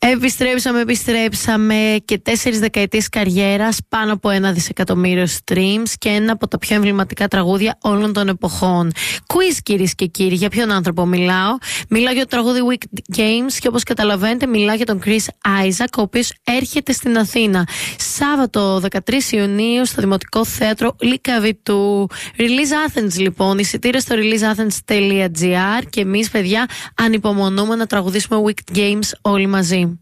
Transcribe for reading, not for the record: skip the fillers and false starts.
Επιστρέψαμε και 4 δεκαετίες καριέρας, πάνω από 1 δισεκατομμύριο streams και ένα από τα πιο εμβληματικά τραγούδια όλων των εποχών. Quiz, κυρίες και κύριοι, για ποιον άνθρωπο μιλάω? Μιλάω για το τραγούδι Wicked Games και όπως καταλαβαίνετε μιλάω για τον Chris Isaak, ο οποίος έρχεται στην Αθήνα Σάββατο 13 Ιουνίου στο Δημοτικό Θέατρο Λυκαβητού. Release Athens λοιπόν, εισιτήρια στο releaseathens.gr και εμείς παιδιά ανυπομονούμε να τραγουδήσουμε Wicked Games όλοι μαζί.